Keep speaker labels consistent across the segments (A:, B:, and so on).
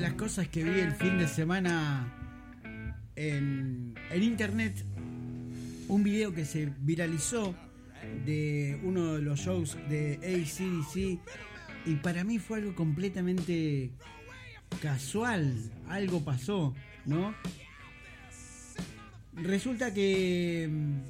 A: las cosas que vi el fin de semana en internet, un video que se viralizó de uno de los shows de AC/DC, y para mí fue algo completamente casual. Algo pasó, ¿no? Resulta que,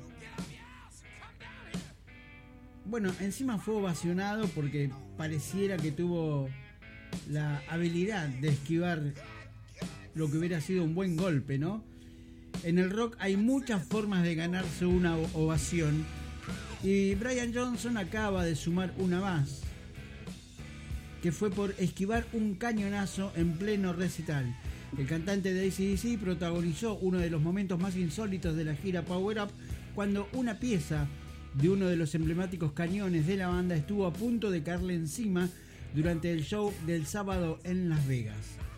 A: bueno, encima fue ovacionado porque pareciera que tuvo la habilidad de esquivar lo que hubiera sido un buen golpe, ¿no? En el rock hay muchas formas de ganarse una ovación, y Brian Johnson acaba de sumar una más, que fue por esquivar un cañonazo en pleno recital. El cantante de AC/DC protagonizó uno de los momentos más insólitos de la gira Power Up, cuando una pieza de uno de los emblemáticos cañones de la banda estuvo a punto de caerle encima durante el show del sábado en Las Vegas.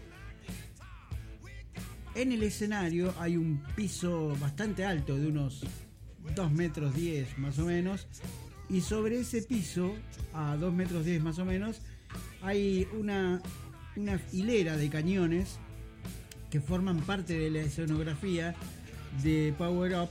A: En el escenario hay un piso bastante alto, de unos 2,10 metros más o menos, y sobre ese piso, a 2,10 metros más o menos, hay una hilera de cañones que forman parte de la escenografía de Power Up.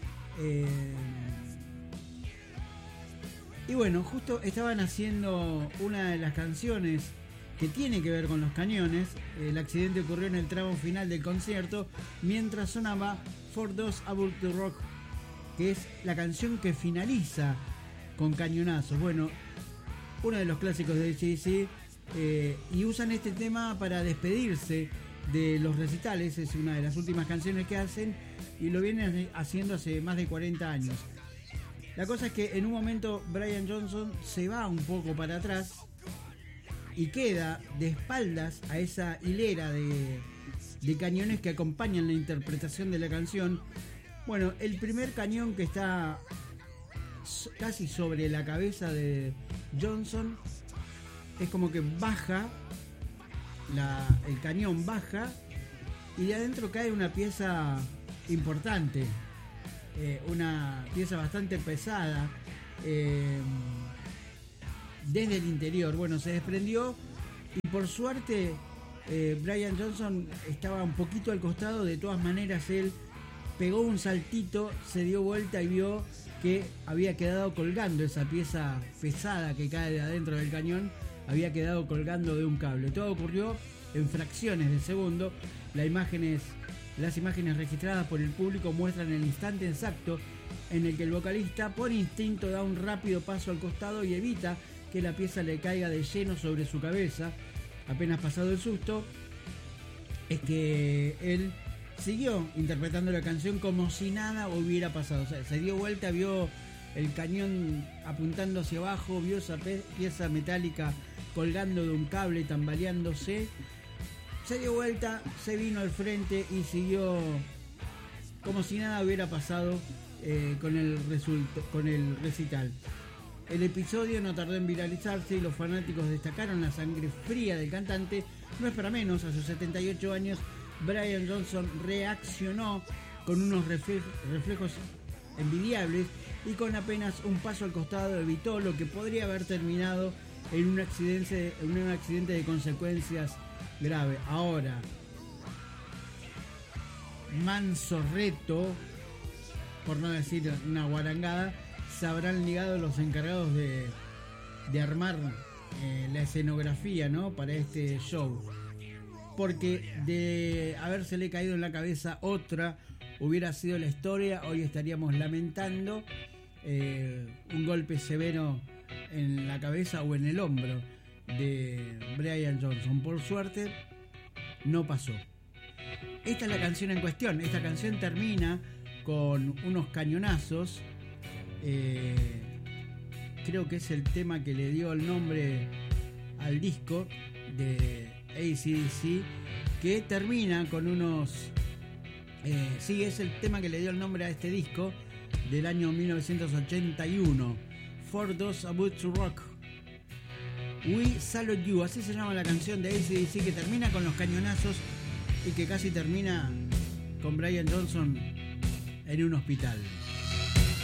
A: Y bueno, justo estaban haciendo una de las canciones que tiene que ver con los cañones. El accidente ocurrió en el tramo final del concierto, mientras sonaba For Those About to Rock, que es la canción que finaliza con cañonazos. Bueno, uno de los clásicos de AC/DC, y usan este tema para despedirse de los recitales. Es una de las últimas canciones que hacen, y lo vienen haciendo hace más de 40 años. La cosa es que en un momento Brian Johnson se va un poco para atrás y queda de espaldas a esa hilera de cañones que acompañan la interpretación de la canción. Bueno, el primer cañón, que está casi sobre la cabeza de Johnson, es como que baja, el cañón baja, y de adentro cae una pieza importante, una pieza bastante pesada, desde el interior. Bueno, se desprendió, y por suerte Brian Johnson estaba un poquito al costado. De todas maneras, él pegó un saltito, se dio vuelta y vio que había quedado colgando esa pieza pesada que cae de adentro del cañón, había quedado colgando de un cable. Todo ocurrió en fracciones de segundo. Las imágenes registradas por el público muestran el instante exacto en el que el vocalista, por instinto, da un rápido paso al costado y evita que la pieza le caiga de lleno sobre su cabeza. Apenas pasado el susto, es que él siguió interpretando la canción como si nada hubiera pasado. O sea, se dio vuelta, vio el cañón apuntando hacia abajo, vio esa pieza metálica colgando de un cable, tambaleándose. Se dio vuelta, se vino al frente y siguió como si nada hubiera pasado con el recital. El episodio no tardó en viralizarse, y los fanáticos destacaron la sangre fría del cantante. No es para menos, a sus 78 años, Brian Johnson reaccionó con unos reflejos envidiables, y con apenas un paso al costado evitó lo que podría haber terminado en un accidente de consecuencias graves. Ahora, manso reto, por no decir una guarangada, se habrán ligado los encargados de armar la escenografía, ¿no?, para este show, porque de habérsele caído en la cabeza otra hubiera sido la historia. Hoy estaríamos lamentando un golpe severo en la cabeza o en el hombro de Brian Johnson. Por suerte no pasó. Esta es la canción en cuestión. Esta canción termina con unos cañonazos. Creo que es el tema que le dio el nombre al disco de AC/DC, que termina con unos... sí, es el tema que le dio el nombre a este disco del año 1981, For Those About to Rock. We Salute You, así se llama la canción de AC/DC, que termina con los cañonazos y que casi termina con Brian Johnson en un hospital.